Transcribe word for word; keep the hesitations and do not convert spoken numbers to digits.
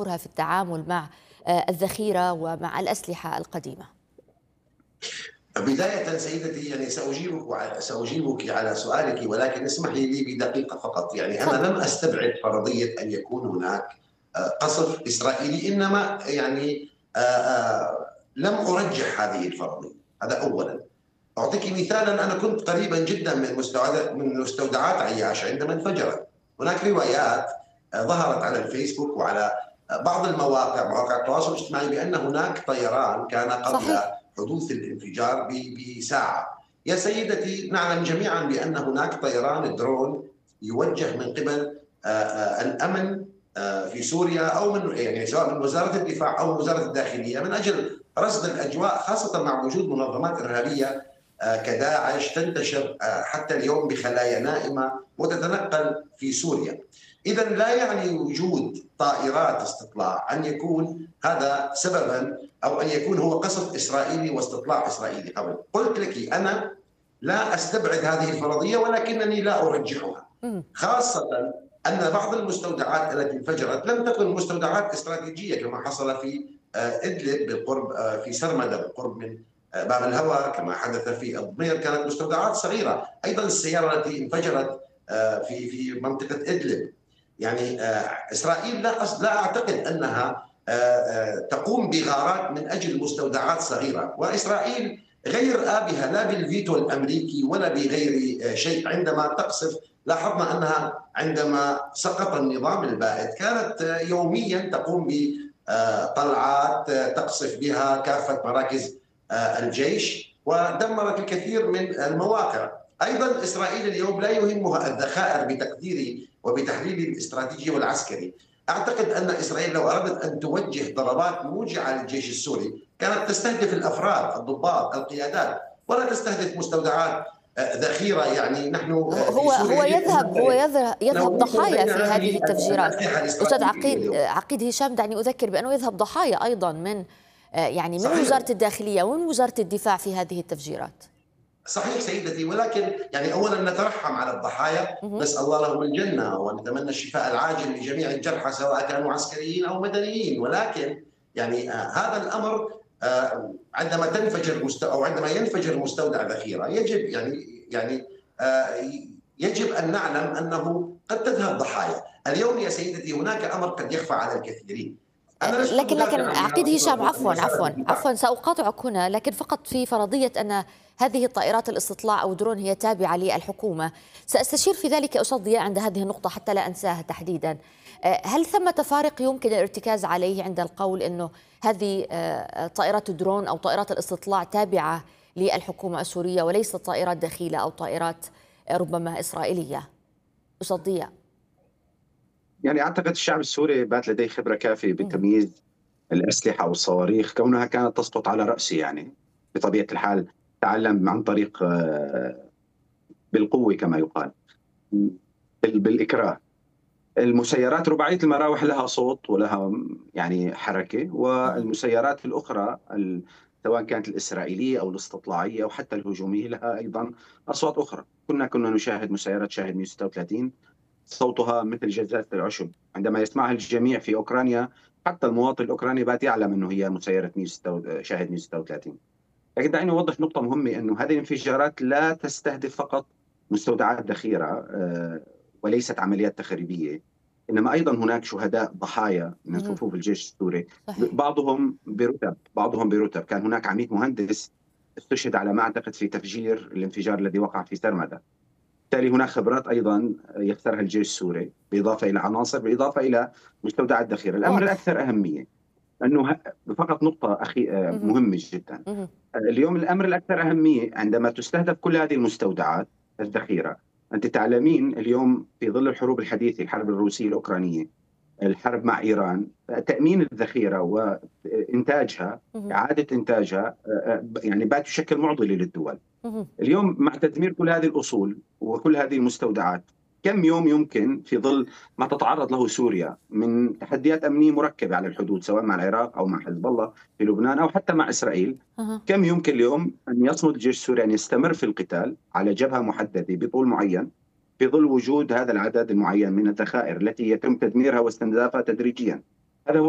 توفرها في التعامل مع الذخيرة ومع الأسلحة القديمة؟ بداية سيدتي، يعني سأجيبك سأجيبك على سؤالك، ولكن اسمحي لي بدقيقة فقط. يعني أنا لم أستبعد فرضية أن يكون هناك قصف إسرائيلي، إنما يعني لم أرجح هذه الفرضية. هذا أولا. أعطيك مثالا، أنا كنت قريبا جدا من مستودعات من مستودعات عياش عندما انفجرت. هناك روايات ظهرت على الفيسبوك وعلى بعض المواقع مواقع التواصل الاجتماعي بأن هناك طيران كان قبل صحيح. حدوث الانفجار بساعة. يا سيدتي، نعلم جميعا بأن هناك طيران درون يوجه من قبل الأمن في سوريا، أو من يعني سواء من وزارة الدفاع أو وزارة الداخلية، من أجل رصد الأجواء، خاصة مع وجود منظمات إرهابية كداعش تنتشر حتى اليوم بخلايا نائمة وتتنقل في سوريا. إذا لا يعني وجود طائرات استطلاع أن يكون هذا سببا أو أن يكون هو قصف إسرائيلي واستطلاع إسرائيلي قبل. قلت لك أنا لا أستبعد هذه الفرضية، ولكنني لا أرجحها، خاصة أن بعض المستودعات التي انفجرت لم تكن مستودعات استراتيجية كما حصل في إدلب بالقرب، في سرمدة بالقرب من باب الهوى، كما حدث في الضمير، كانت مستودعات صغيرة. أيضا السيارة التي انفجرت في في منطقة إدلب، يعني إسرائيل لا لا أعتقد أنها تقوم بغارات من أجل مستودعات صغيرة، وإسرائيل غير آبهة لا بالفيتو الأمريكي ولا بغير شيء. عندما تقصف، لاحظنا أنها عندما سقط النظام البائد كانت يوميا تقوم بطلعات تقصف بها كافة مراكز الجيش ودمرت الكثير من المواقع. أيضا إسرائيل اليوم لا يهمها الذخائر بتقديري وبتحليلي الاستراتيجي والعسكري. أعتقد أن إسرائيل لو أرادت أن توجه ضربات موجعة للجيش السوري كانت تستهدف الأفراد، الضباط، القيادات، ولا تستهدف مستودعات ذخيرة. يعني نحن هو هو يذهب هو يذهب يذهب ضحايا في هذه التفجيرات. أستاذ عقيد عقيد هشام، دعني أذكر بأنه يذهب ضحايا أيضا من يعني من صحيح. وزارة الداخلية ومن وزارة الدفاع في هذه التفجيرات. صحيح سيدتي، ولكن يعني اولا نترحم على الضحايا، نسال الله لهم الجنه ونتمنى الشفاء العاجل لجميع الجرحى سواء كانوا عسكريين او مدنيين. ولكن يعني آه هذا الامر آه عندما تنفجر مست... او عندما ينفجر مستودع ذخيره يجب يعني يعني آه يجب ان نعلم انه قد تذهب ضحايا. اليوم يا سيدتي هناك امر قد يخفى على الكثيرين. لكن لكن عقيد هشام، عفوا عفوا عفوا سأقاطعك هنا، لكن فقط في فرضية أن هذه الطائرات الاستطلاع أو درون هي تابعة للحكومة، سأستشير في ذلك أستاذ ضياء عند هذه النقطة حتى لا أنساها تحديدا. هل ثمة فارق يمكن الارتكاز عليه عند القول أنه هذه طائرات الدرون أو طائرات الاستطلاع تابعة للحكومة السورية وليست طائرات دخيلة أو طائرات ربما إسرائيلية؟ أستاذ ضياء. يعني أعتقد الشعب السوري بات لديه خبرة كافية بتمييز الأسلحة والصواريخ كونها كانت تسقط على رأسه. يعني بطبيعة الحال تعلم عن طريق بالقوة كما يقال، بالإكراه. المسيرات رباعية المراوح لها صوت ولها يعني حركة، والمسيرات الأخرى سواء كانت الإسرائيلية أو الاستطلاعية أو حتى الهجومية لها أيضا أصوات أخرى. كنا كنا نشاهد مسيرات شاهد مئة وستة وثلاثين صوتها مثل جزازة العشب، عندما يسمعها الجميع في أوكرانيا حتى المواطن الأوكراني بات يعلم أنه هي مسيرة شاهد مئة وستة وثلاثين. لكن دعيني أوضح نقطة مهمة، أنه هذه الانفجارات لا تستهدف فقط مستودعات ذخيرة وليست عمليات تخريبية، إنما أيضا هناك شهداء ضحايا من صفوف الجيش السوري، بعضهم برتب بعضهم برتب كان هناك عميد مهندس استشهد على ما أعتقد في تفجير الانفجار الذي وقع في سرمدة. بالتالي هناك خبرات أيضا يخسرها الجيش السوري، بالإضافة إلى عناصر، بالإضافة إلى مستودعات ذخيرة. الأمر الأكثر أهمية أنه فقط نقطة أخي مهمة جدا اليوم، الأمر الأكثر أهمية عندما تستهدف كل هذه المستودعات الذخيرة. أنت تعلمين اليوم في ظل الحروب الحديثة، الحرب الروسية الأوكرانية، الحرب مع إيران، تأمين الذخيرة وإنتاجها، إعادة إنتاجها يعني بات تشكل معضلة للدول. اليوم مع تدمير كل هذه الأصول وكل هذه المستودعات، كم يوم يمكن في ظل ما تتعرض له سوريا من تحديات أمنية مركبة على الحدود سواء مع العراق أو مع حزب الله في لبنان أو حتى مع إسرائيل، كم يمكن اليوم أن يصمد الجيش السوري أن يستمر في القتال على جبهة محددة بطول معين في ظل وجود هذا العدد المعين من الذخائر التي يتم تدميرها واستنزافها تدريجيا؟